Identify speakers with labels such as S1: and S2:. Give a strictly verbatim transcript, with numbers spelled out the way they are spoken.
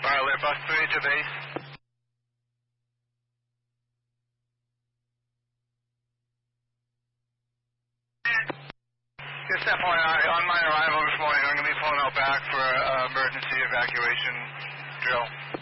S1: Violet, bus three to base. Just F Y I, on my arrival this morning, I'm going to be pulling out back for an uh, emergency evacuation drill.